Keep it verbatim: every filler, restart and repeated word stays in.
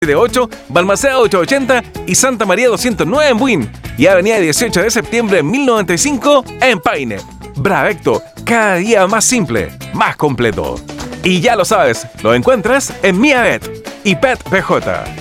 ocho, Balmaceda ochocientos ochenta y Santa María doscientos nueve en Buin. Y Avenida dieciocho de septiembre mil novecientos noventa y cinco en Paine. Bravecto, cada día más simple, más completo. Y ya lo sabes, lo encuentras en Miavet y Pet P J.